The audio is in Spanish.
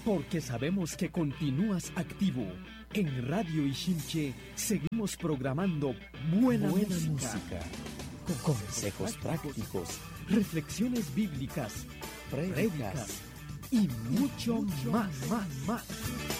porque sabemos que continúas activo. En Radio Ixilche seguimos programando buena música. Consejos prácticos, reflexiones bíblicas, prédicas y mucho más.